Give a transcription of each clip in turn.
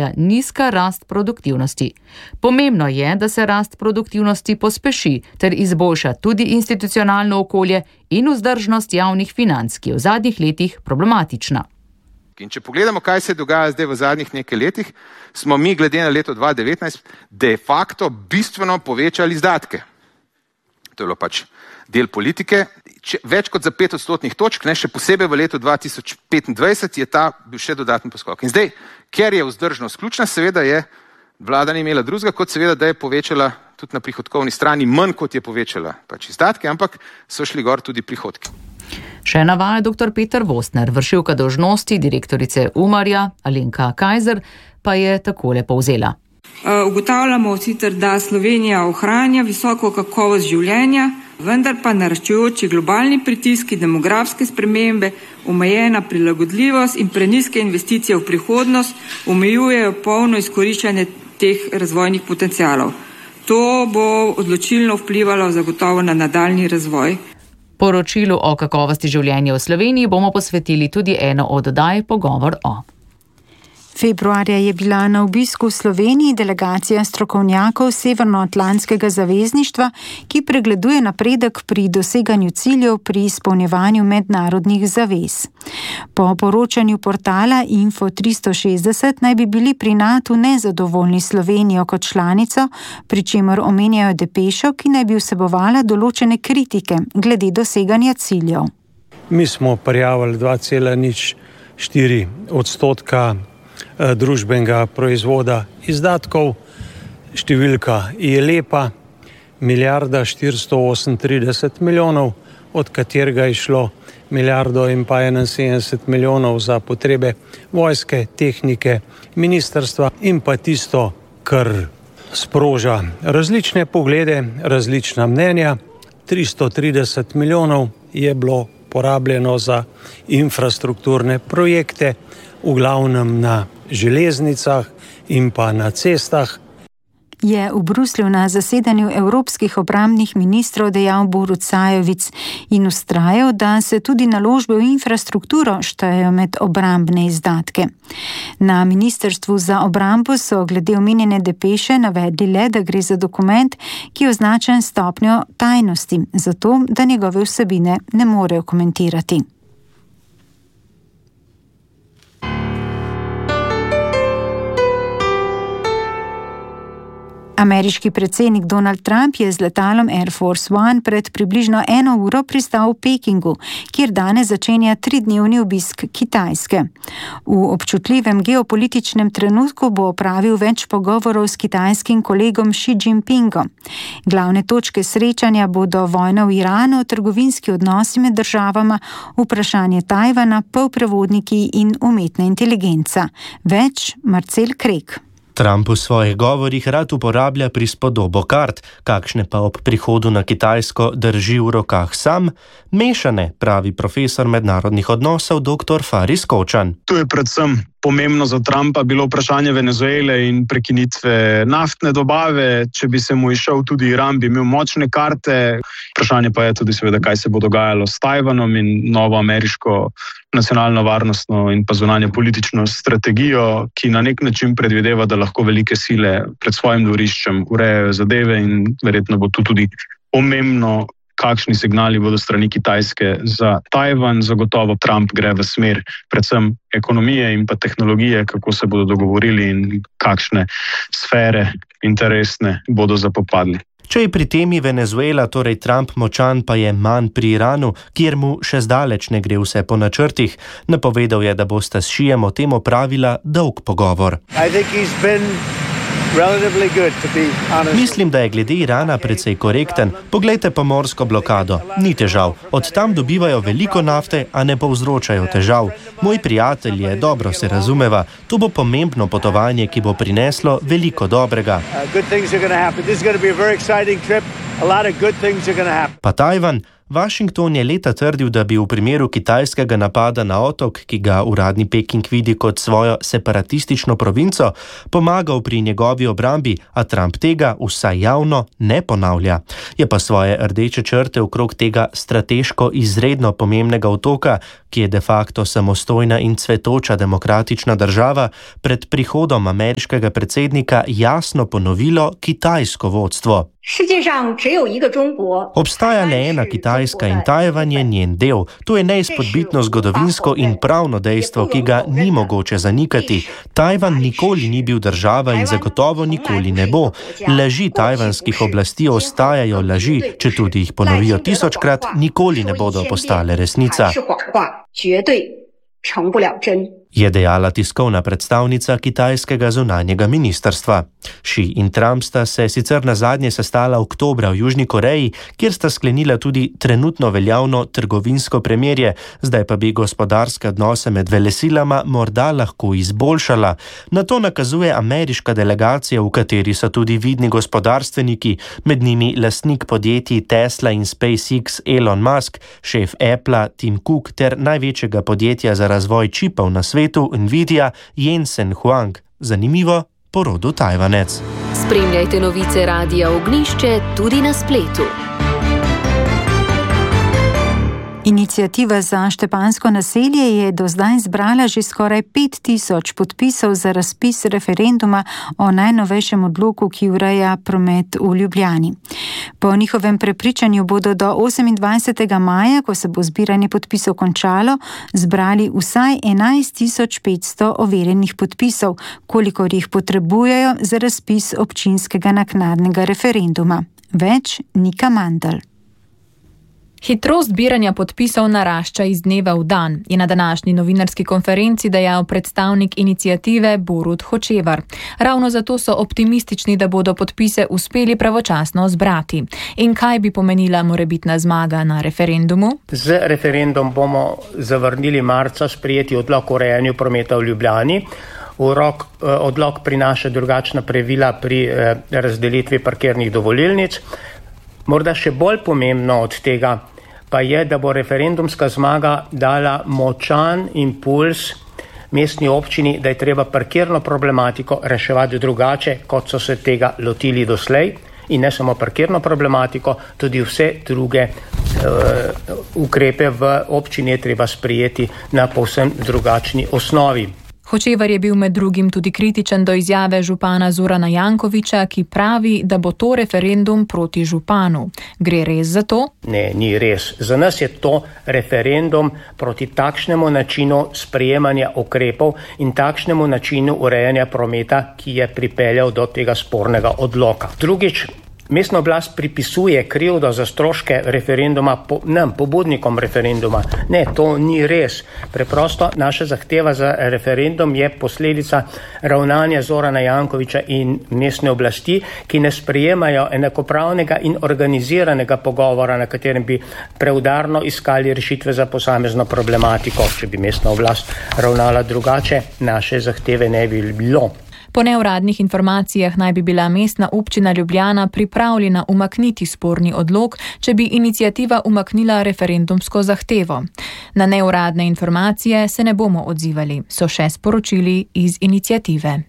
ugotavlja nizka rast produktivnosti. Pomembno je, da se rast produktivnosti pospeši ter izboljša tudi institucionalno okolje in vzdržnost javnih financ, ki je v zadnjih letih problematična. In če pogledamo, kaj se dogaja zdaj v zadnjih nekaj letih, smo mi glede na leto 2019 de facto bistveno povečali izdatke. To je bilo pač del politike. Več kot za 5 odstotnih točk, še posebej v letu 2025 je ta bil še dodatni poskok. In zdaj, ker je vzdržnost ključna, seveda je vlada ni imela drugega, kot seveda, da je povečala tudi na prihodkovni strani manj, kot je povečala pač izdatke, ampak so šli gor tudi prihodki. Še navaja dr. Peter Vostner, vršilka dolžnosti direktorice Umarja, Alenka Kajzer, pa je takole povzela. Ugotavljamo sicer, da Slovenija ohranja visoko kakovost življenja, vendar pa naraščajoči globalni pritiski, demografske spremembe, omejena prilagodljivost in prenizke investicije v prihodnost omejujejo polno izkoriščanje teh razvojnih potencialov. To bo odločilno vplivalo zagotovo na nadaljnji razvoj. Poročilu o kakovosti življenja v Sloveniji bomo posvetili tudi eno od oddaj Pogovor o. Februarja je bila na obisku v Sloveniji delegacija strokovnjakov Severnoatlantskega zavezništva, ki pregleduje napredek pri doseganju ciljev pri izpolnjevanju mednarodnih zavez. Po poročanju portala Info 360 naj bi bili pri NATO nezadovoljni Slovenijo kot članico, pri čemer omenjajo depešo, ki naj bi vsebovala določene kritike glede doseganja ciljev. Mi smo prijavili 2,04 odstotka družbenega proizvoda izdatkov. Številka je lepa, 1,438 milijonov, od katerega je šlo 1,71 milijonov za potrebe vojske, tehnike, ministrstva in pa tisto, kar sproža različne poglede, različna mnenja. 330 milijonov je bilo porabljeno za infrastrukturne projekte, v glavnem na železnicah in pa na cestah. Je v Bruslju na zasedanju evropskih obrambnih ministrov dejal Borut Sajovic in vztrajal, da se tudi naložbe v infrastrukturo štejejo med obrambne izdatke. Na ministrstvu za obrambo so glede omenjene depeše navedli le, da gre za dokument, ki je označen stopnjo tajnosti, zato da njegove vsebine ne morejo komentirati. Ameriški predsednik Donald Trump je z letalom Air Force One pred približno 1 uro pristal v Pekingu, kjer danes začenja 3-dnevni obisk Kitajske. V občutljivem geopolitičnem trenutku bo opravil več pogovorov s kitajskim kolegom Xi Jinpingom. Glavne točke srečanja bodo vojna v Iranu, trgovinski odnosi med državama, vprašanje Tajvana, polprevodniki in umetna inteligenca. Več Marcel Krek. Trump v svojih govorih rad uporablja prispodobo kart, kakšne pa ob prihodu na Kitajsko drži v rokah sam, mešane, pravi profesor mednarodnih odnosov dr. Faris Kočan. Tu je predvsem pomembno za Trumpa bilo vprašanje Venezuele in prekinitve naftne dobave. Če bi se mu izšel tudi Iran, bi imel močne karte. Vprašanje pa je tudi seveda, kaj se bo dogajalo s Tajvanom in novo ameriško nacionalno varnostno in pa zunanje politično strategijo, ki na nek način predvideva, da lahko velike sile pred svojim dvoriščem urejajo zadeve in verjetno bo tu tudi pomembno, kakšni signali bodo strani Kitajske za Tajvan. Zagotovo Trump gre v smer predvsem ekonomije in pa tehnologije, kako se bodo dogovorili in kakšne sfere interesne bodo zapopadli. Če je pri temi Venezuela, torej Trump močan, pa je manj pri Iranu, kjer mu še zdaleč ne gre vse po načrtih. Napovedal je, da bosta s Šijem o tem opravila dolg pogovor. Mislim, da je glede Irana precej korekten. Poglejte pomorsko blokado. Ni težav. Od tam dobivajo veliko nafte, a ne povzročajo težav. Moj prijatelj je, dobro se razumeva. To bo pomembno potovanje, ki bo prineslo veliko dobrega. Pa Tajvan, Washington je leta trdil, da bi v primeru kitajskega napada na otok, ki ga uradni Peking vidi kot svojo separatistično provinco, pomagal pri njegovi obrambi, a Trump tega vsaj javno ne ponavlja. Je pa svoje rdeče črte okrog tega strateško izredno pomembnega otoka, ki je de facto samostojna in cvetoča demokratična država, pred prihodom ameriškega predsednika jasno ponovilo kitajsko vodstvo. Obstaja le ena Kitajska in Tajvan je njen del. To je neizpodbitno zgodovinsko in pravno dejstvo, ki ga ni mogoče zanikati. Tajvan nikoli ni bil država in zagotovo nikoli ne bo. Laži tajvanskih oblasti ostajajo laži, če tudi jih ponovijo 1000-krat, nikoli ne bodo postale resnica. Je dejala tiskovna predstavnica kitajskega zunanjega ministrstva. Xi in Trump sta se sicer nazadnje sestala oktobra v Južni Koreji, kjer sta sklenila tudi trenutno veljavno trgovinsko premirje, zdaj pa bi gospodarske odnose med velesilama morda lahko izboljšala. Na to nakazuje ameriška delegacija, v kateri so tudi vidni gospodarstveniki, med njimi lastnik podjetij Tesla in SpaceX Elon Musk, šef Applea Tim Cook ter največjega podjetja za razvoj čipov na svetu Nvidia Jensen Huang. Zanimivo, po rodu Tajvanec. Spremljajte novice Radia Ognjišče tudi na spletu. Iniciativa za Štepanjsko naselje je do zdaj zbrala že skoraj 5000 podpisov za razpis referenduma o najnovejšem odloku, ki ureja promet v Ljubljani. Po njihovem prepričanju bodo do 28. maja, ko se bo zbiranje podpisov končalo, zbrali vsaj 11500 overjenih podpisov, kolikor jih potrebujejo za razpis občinskega naknadnega referenduma. Več Nika Mandl. Hitrost zbiranja podpisov narašča iz dneva v dan, je na današnji novinarski konferenci dejal predstavnik iniciative Borut Hočevar. Ravno zato so optimistični, da bodo podpise uspeli pravočasno zbrati. In kaj bi pomenila morebitna zmaga na referendumu? Z referendum bomo zavrnili marca sprejeti odlok o urejanju prometa v Ljubljani. Odlok prinaša drugačna pravila pri razdelitvi parkirnih dovolilnic. Morda še bolj pomembno od tega pa je, da bo referendumska zmaga dala močan impuls mestni občini, da je treba parkirno problematiko reševati drugače, kot so se tega lotili doslej. In ne samo parkirno problematiko, tudi vse druge ukrepe v občini je treba sprejeti na povsem drugačni osnovi. Hočevar je bil med drugim tudi kritičen do izjave župana Zorana Jankovića, ki pravi, da bo to referendum proti županu. Gre res za to? Ne, ni res. Za nas je to referendum proti takšnemu načinu sprejemanja ukrepov in takšnemu načinu urejanja prometa, ki je pripeljal do tega spornega odloka. Drugič, mestna oblast pripisuje krivdo za stroške referenduma pobudnikom referenduma. Ne, to ni res. Preprosto naša zahteva za referendum je posledica ravnanja Zorana Jankovića in mestne oblasti, ki ne sprejemajo enakopravnega in organiziranega pogovora, na katerem bi preudarno iskali rešitve za posamezno problematiko. Če bi mestna oblast ravnala drugače, naše zahteve ne bi bilo. Po neuradnih informacijah naj bi bila mestna občina Ljubljana pripravljena umakniti sporni odlok, če bi iniciativa umaknila referendumsko zahtevo. Na neuradne informacije se ne bomo odzivali, so še sporočili iz iniciative.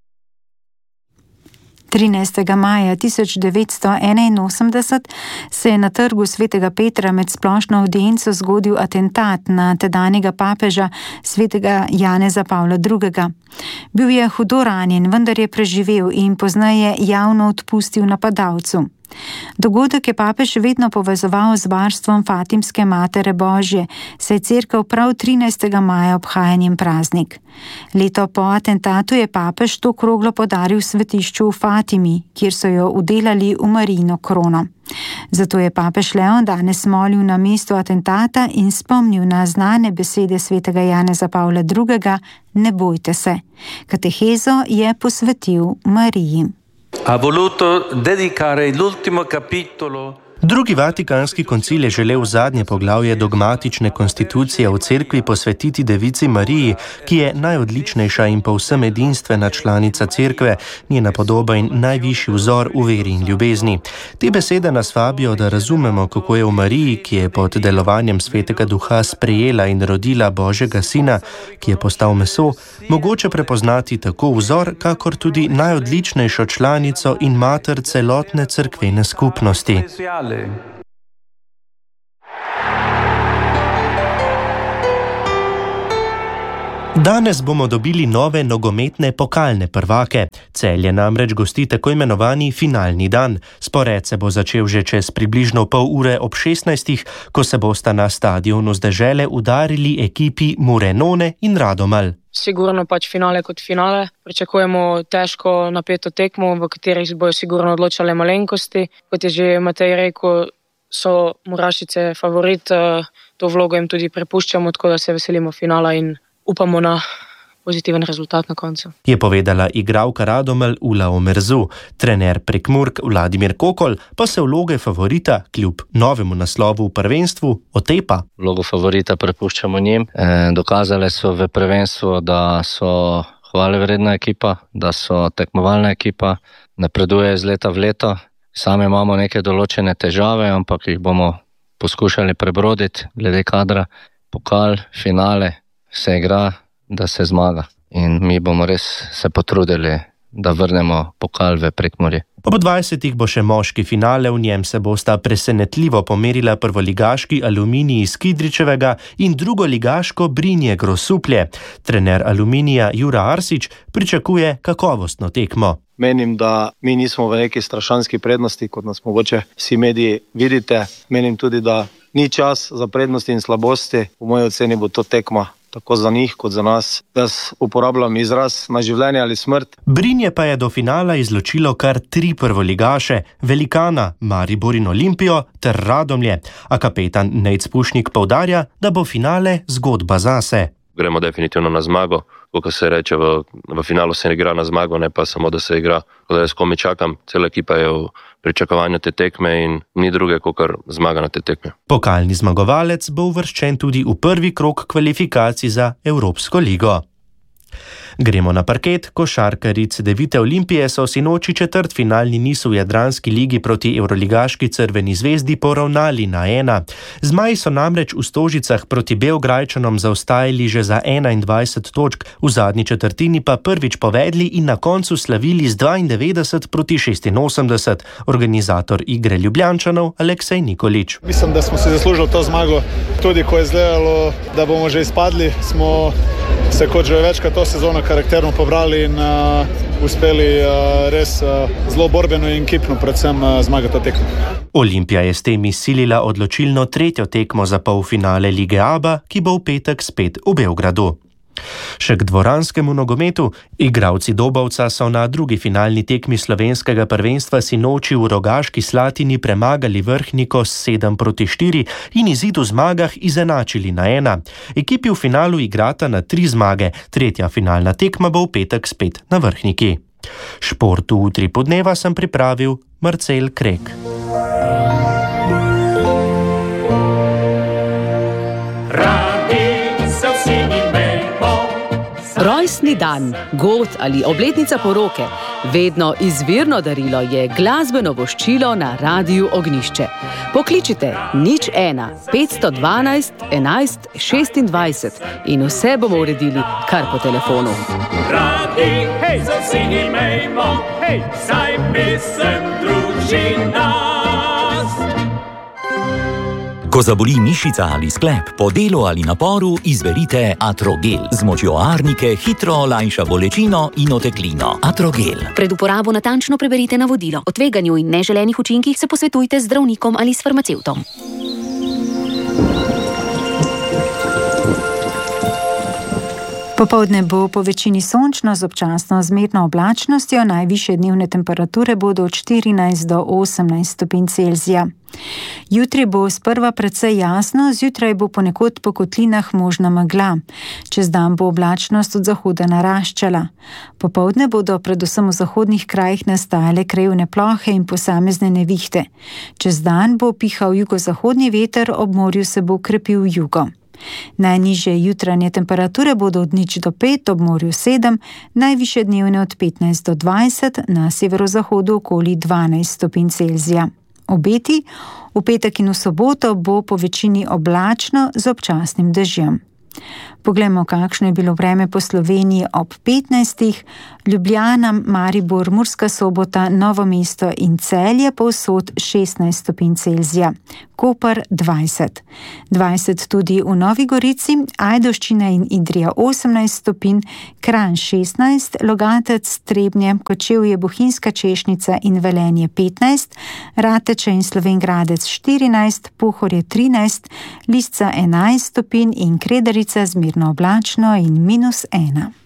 13. maja 1981 se je na trgu Svetega Petra med splošno avdienco zgodil atentat na tedanjega papeža Svetega Janeza Pavla II. Bil je hudo ranjen, vendar je preživel in pozneje javno odpustil napadalcu. Dogodek je papež vedno povezoval z varstvom Fatimske Matere Božje, saj je cerkev prav 13. maja obhaja njen praznik. Leto po atentatu je papež to kroglo podaril svetišču v Fatimi, kjer so jo udelali v Marijino krono. Zato je papež Leon danes molil na mesto atentata in spomnil na znane besede svetega Janeza Pavla II. Ne bojte se. Katehezo je posvetil Mariji. Drugi vatikanski koncil je želel zadnje poglavje dogmatične konstitucije v cerkvi posvetiti devici Mariji, ki je najodličnejša in povsem edinstvena članica cerkve, njena podoba in najvišji vzor v veri in ljubezni. Te besede nas vabijo, da razumemo, kako je v Mariji, ki je pod delovanjem Svetega Duha sprejela in rodila Božjega Sina, ki je postal meso, mogoče prepoznati tako vzor, kakor tudi najodličnejšo članico in mater celotne cerkvene skupnosti. Danes bomo dobili nove nogometne pokalne prvake. Celje namreč gosti tako imenovani finalni dan. Spored se bo začel že čez približno pol ure ob 16, ko se bosta na stadionu z dežele udarili ekipi Murenone in Radomelj. Sigurno pač finale kot finale. Pričakujemo težko napeto tekmo, v katerih bojo sigurno odločale malenkosti. Kot je že Matej rekel, so Murašice favorit, to vlogo jim tudi prepuščamo, tako da se veselimo finala in upamo na pozitiven rezultat na koncu. Je povedala igralka Radomelj Ula Omerzu. Trener Prekmurk Vladimir Kokol pa se vloge favorita kljub novemu naslovu v prvenstvu otepa. Vlogo favorita prepuščamo njim. Dokazale so v prvenstvu, da so hvalevredna ekipa, da so tekmovalna ekipa, napreduje iz leta v leto. Sami imamo neke določene težave, ampak jih bomo poskušali prebroditi glede kadra. Pokal, finale, se igra, da se zmaga. In mi bomo res se potrudili, da vrnemo pokal v Prekmurje. Ob 20 bo še moški finale, v njem se bosta presenetljivo pomerila prvoligaški Aluminij iz Kidričevega in drugoligaško Brinje Grosuplje. Trener Aluminija Jura Arsič pričakuje kakovostno tekmo. Menim, da mi nismo v neki strašanski prednosti, kot nas mogoče vsi mediji vidite. Menim tudi, da ni čas za prednosti in slabosti. V moji oceni bo to tekma tako za njih kot za nas. Jaz uporabljam izraz na življenje ali smrt. Brinje pa je do finala izločilo kar 3 prvoligaše, Velikana, Maribor in Olimpijo ter Radomlje. A kapetan Nejc Pušnik poudarja, da bo finale zgodba zase. Gremo definitivno na zmago. Kot se reče, v finalu se igra na zmago, ne pa samo, da se igra. Ko da jaz komi čakam, cela ekipa je v pričakovanju te tekme in ni druge, kakor zmaga na te tekme. Pokalni zmagovalec bo uvrščen tudi v prvi krog kvalifikacij za Evropsko ligo. Gremo na parket. Košarkaric Devite Olimpije so sinoči četrtfinalni niz v Jadranski ligi proti evroligaški Crveni zvezdi poravnali na 1. Zmaji so namreč v Stožicah proti Beograjčanom zaostajali že za 21 točk, v zadnji četrtini pa prvič povedli in na koncu slavili z 92 proti 86. Organizator igre Ljubljančanov Aleksej Nikolič. Mislim, da smo si zaslužili to zmago. Tudi ko je izgledalo, da bomo že izpadli, smo se kot že večkrat to sezono karakterno pobrali in uspeli res zelo borbeno in ekipno predvsem zmagati to tekmo. Olimpija je s tem izsilila odločilno 3. tekmo za polfinale Lige ABA, ki bo v petek spet v Beogradu. Še k dvoranskemu nogometu. Igralci Dobovca so na drugi finalni tekmi slovenskega prvenstva sinoči v Rogaški Slatini premagali Vrhniko s 7-4 in izid v zmagah izenačili na 1. Ekipi v finalu igrata na 3 zmage, tretja finalna tekma bo v petek spet na Vrhniki. Šport v utri podneva sem pripravil Marcel Krek. Rojstni dan, god ali obletnica poroke. Vedno izvirno darilo je glasbeno voščilo na Radiu Ognjišče. Pokličite 01 512 11 26 in vse bomo uredili kar po telefonu. Radi, hej, za vsi imejmo, hej, saj pesem druži nas. Ko zaboli mišica ali sklep, po delu ali naporu, izberite Atrogel. Z močjo arnike hitro olajša bolečino in oteklino. Atrogel. Pred uporabo natančno preberite navodilo. O tveganju in neželenih učinkih se posvetujte z zdravnikom ali s farmacevtom. Popoldne bo po večini sončno z občasno zmerno oblačnostjo, najvišje dnevne temperature bodo od 14 do 18 stopinj Celzija. Jutri bo sprva precej jasno, zjutraj bo ponekod po kotlinah možna megla. Čez dan bo oblačnost od zahoda naraščala. Popoldne bodo predvsem v zahodnih krajih nastajale krajevne plohe in posamezne nevihte. Čez dan bo pihal jugozahodni veter, ob morju se bo krepil jugo. Najnižje jutranje temperature bodo od 0 do 5, ob morju 7, najvišje dnevne od 15 do 20, na severozahodu okoli 12 stopinj Celzija. Obeti: v petek in v soboto bo po večini oblačno z občasnim dežjem. Poglejmo, kakšno je bilo vreme po Sloveniji ob 15. Ljubljana, Maribor, Murska Sobota, Novo mesto in Celje povsod 16 stopinj Celzija, Koper 20. 20 tudi v Novi Gorici, Ajdovščina in Idrija 18 stopinj, Kranj 16, Logatec, Trebnje, Kočevje, Bohinjska Češnica in Velenje 15, Rateče in Slovenj Gradec 14, Pohorje 13, Lisca 11 stopinj in Kredarica zmerno oblačno in -1.